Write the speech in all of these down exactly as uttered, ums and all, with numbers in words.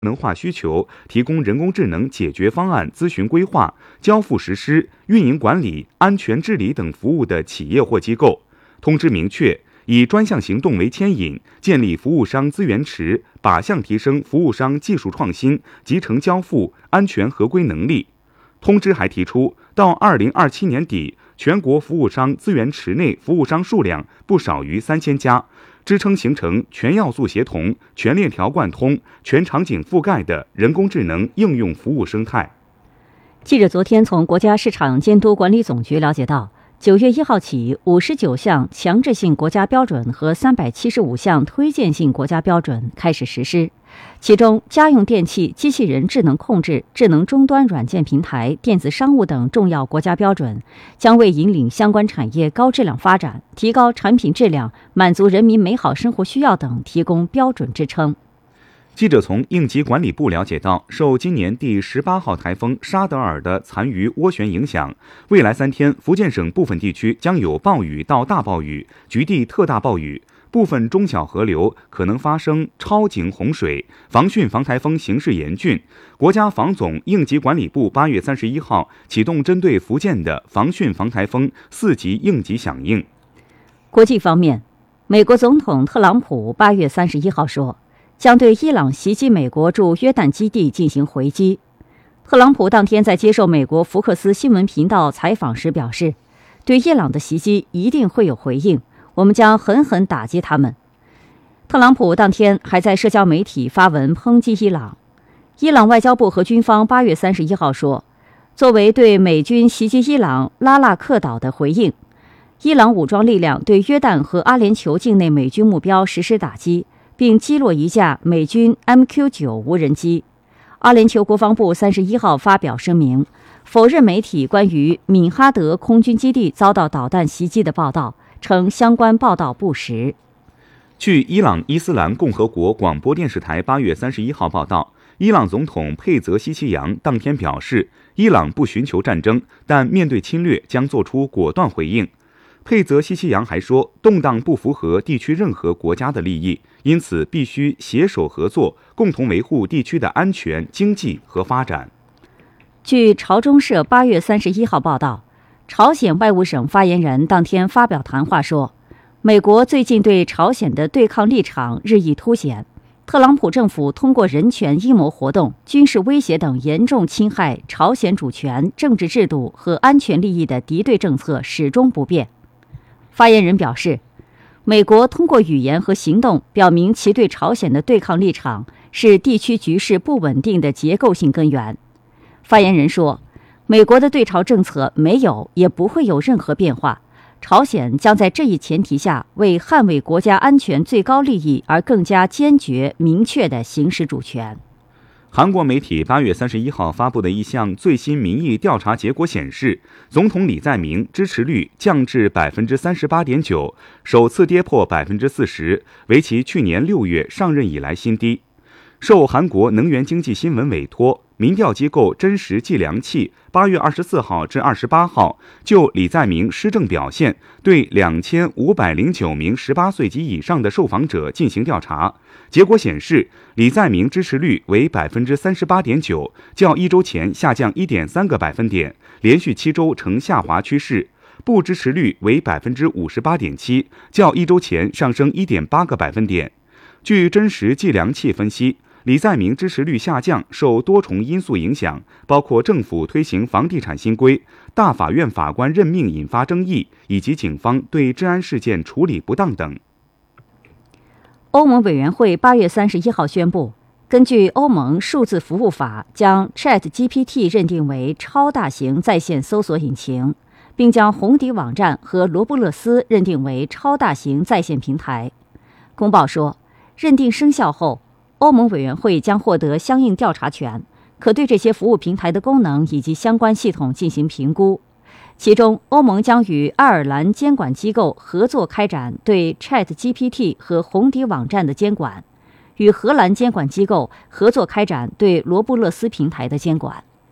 能化需求，提供人工智能解决方案咨询规划、交付实施、运营管理、安全治理等服务的企业或机构。通知明确，以专项行动为牵引，建立服务商资源池，靶向提升服务商技术创新、集成交付、安全合规能力。通知还提出，到二零二七年底，全国服务商资源池内服务商数量不少于三千家，支撑形成全要素协同、全链条贯通、全场景覆盖的人工智能应用服务生态。 记者昨天从国家市场监督管理总局了解到，九月一号起，五十九项强制性国家标准和三百七十五项推荐性国家标准开始实施。其中，家用电器、机器人智能控制、智能终端软件平台、电子商务等重要国家标准，将为引领相关产业高质量发展、提高产品质量、满足人民美好生活需要等提供标准支撑。 记者从应急管理部了解到，受今年第十八号台风沙德尔的残余涡旋影响，未来三天，福建省部分地区将有暴雨到大暴雨，局地特大暴雨，部分中小河流可能发生超警洪水，防汛防台风形势严峻。国家防总应急管理部八月三十一号启动针对福建的防汛防台风四级应急响应。 国际方面，美国总统特朗普八月三十一号说，将对伊朗袭击美国驻约旦基地进行回击。特朗普当天在接受美国福克斯新闻频道采访时表示，对伊朗的袭击一定会有回应，我们将狠狠打击他们。特朗普当天还在社交媒体发文抨击伊朗。伊朗外交部和军方八月三十一号说，作为对美军袭击伊朗拉纳克岛的回应，伊朗武装力量对约旦和阿联酋境内美军目标实施打击，并击落一架美军 M Q 九 无人机。阿联酋国防部三十一号发表声明，否认媒体关于敏哈德空军基地遭到导弹袭击的报道，称相关报道不实。 据伊朗伊斯兰共和国广播电视台八月三十一号报道，伊朗总统佩泽西奇扬当天表示，伊朗不寻求战争，但面对侵略将做出果断回应。佩泽西奇扬还说，动荡不符合地区任何国家的利益，因此必须携手合作，共同维护地区的安全、经济和发展。 据朝中社八月三十一号报道，朝鲜外务省发言人当天发表谈话说，美国最近对朝鲜的对抗立场日益凸显，特朗普政府通过人权阴谋活动、军事威胁等严重侵害朝鲜主权、政治制度和安全利益的敌对政策始终不变。发言人表示，美国通过语言和行动表明其对朝鲜的对抗立场是地区局势不稳定的结构性根源。发言人说，美国的对朝政策没有也不会有任何变化，朝鲜将在这一前提下为捍卫国家安全最高利益而更加坚决明确地行使主权。 韩国媒体八月三十一号发布的一项最新民意调查结果显示，总统李在明支持率降至百分之三十八点九，首次跌破百分之四十，为其去年六月上任以来新低。受韩国能源经济新闻委托，民调机构真实计量器八月二十四号至二十八号就李在明施政表现对两千五百零九名十八岁及以上的受访者进行调查。结果显示，李在明支持率为百分之三十八点九，较一周前下降一点三个百分点，连续七周呈下滑趋势。不支持率为百分之五十八点七，较一周前上升一点八个百分点。据真实计量器分析，李在明支持率下降受多重因素影响，包括政府推行房地产新规、大法院法官任命引发争议，以及警方对治安事件处理不当等。 欧盟委员会八月三十一号宣布，根据欧盟数字服务法，将 Chat G P T 认定为超大型在线搜索引擎，并将红底网站和罗布勒斯认定为超大型在线平台。公报说，认定生效后，欧盟委员会将获得相应调查权，可对这些服务平台的功能以及相关系统进行评估。其中，欧盟将与爱尔兰监管机构合作开展对 Chat G P T 和红底网站的监管，与荷兰监管机构合作开展对罗布勒斯平台的监管。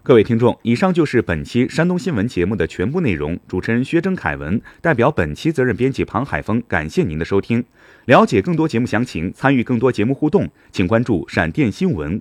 各位听众，以上就是本期山东新闻节目的全部内容。主持人薛征凯文代表本期责任编辑庞海峰，感谢您的收听。了解更多节目详情，参与更多节目互动，请关注闪电新闻